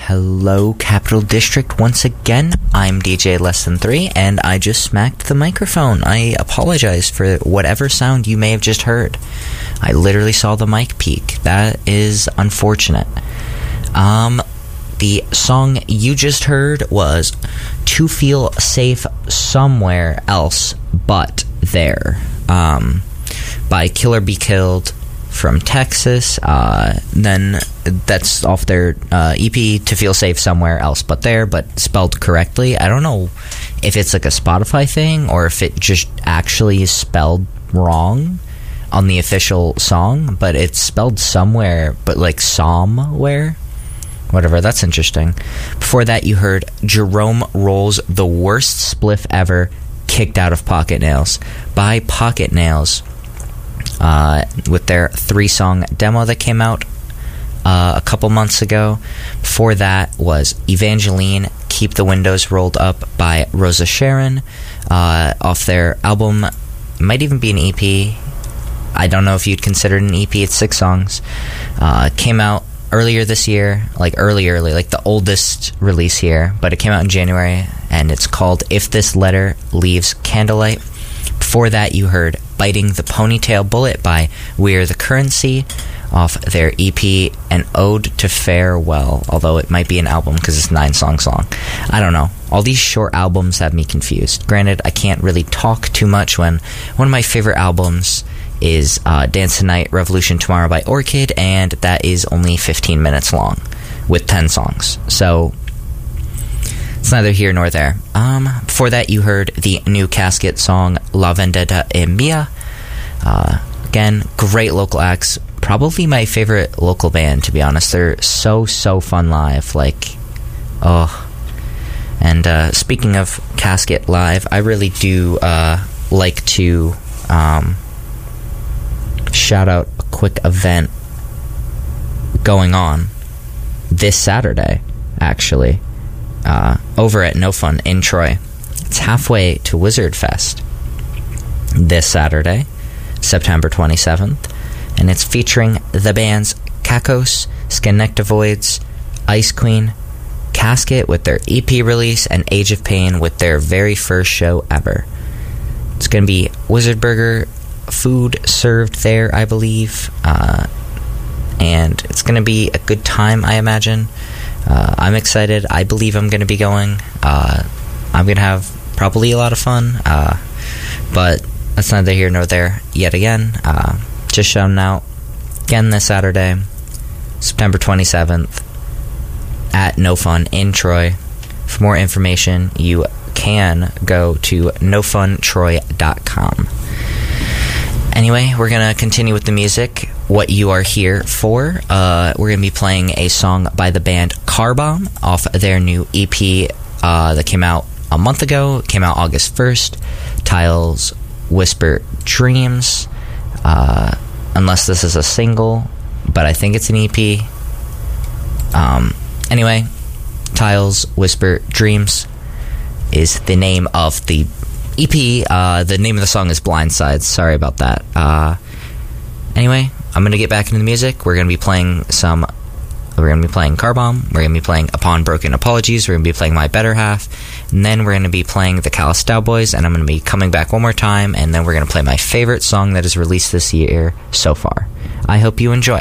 Hello, Capital District, once again. I'm DJ Less Than 3, and I just smacked the microphone. I apologize for whatever sound you may have just heard. I literally saw the mic peak. That is unfortunate. The song you just heard was To Feel Safe Somewhere Else But There, by Killer Be Killed from Texas. Then that's off their EP, To Feel Safe Somewhere Else But There, but spelled correctly. I don't know if it's like a Spotify thing or if it just actually is spelled wrong on the official song, but it's spelled somewhere, but like somewhere. Whatever, that's interesting. Before that, you heard Jerome Roll's The Worst Spliff Ever, Kicked Out of Pocket Nails by Pocket Nails, with their 3-song demo that came out a couple months ago. Before that was Evangeline, Keep the Windows Rolled Up by Rosa Sharon, off their album, might even be an EP. I don't know if you'd consider it an EP. It's 6 songs. Came out earlier this year, like early, like the oldest release here, but it came out in January, and it's called If This Letter Leaves Candlelight. Before that, you heard Biting the Ponytail Bullet by We're the Currency, off their EP, An Ode to Farewell, although it might be an album because it's 9-song song. I don't know. All these short albums have me confused. Granted, I can't really talk too much when one of my favorite albums is Dance Tonight, Revolution Tomorrow by Orchid, and that is only 15 minutes long with 10 songs. So it's neither here nor there. Before that, you heard the new Casket song La Vendetta e Mia. Again, great local acts. Probably my favorite local band, to be honest. They're so fun live. Like, oh. And speaking of Casket live, I really do like to shout out a quick event going on this Saturday, actually, over at No Fun in Troy. It's halfway to Wizard Fest this Saturday, September 27th, and it's featuring the bands Kakos, Skenectavoids, Ice Queen, Casket with their EP release, and Age of Pain with their very first show ever. It's going to be Wizard Burger food served there, I believe, and it's going to be a good time, I imagine. I'm excited. I believe I'm going to be going. I'm going to have probably a lot of fun, but that's neither here nor there yet again. Just shouting out again this Saturday, September 27th, at No Fun in Troy. For more information, you can go to nofuntroy.com. Anyway, we're going to continue with the music, what you are here for. We're going to be playing a song by the band Car Bomb off their new EP that came out a month ago. It came out August 1st, Tiles Whisper Dreams. Unless this is a single, but I think it's an EP. Anyway, Tiles Whisper Dreams is the name of the EP. The name of the song is Blindsides. Sorry about that. Anyway, I'm going to get back into the music. We're going to be playing Car Bomb. We're going to be playing Upon Broken Apologies. We're going to be playing My Better Half. And then we're going to be playing the Callous Cowboys. And I'm going to be coming back one more time. And then we're going to play my favorite song that is released this year so far. I hope you enjoy.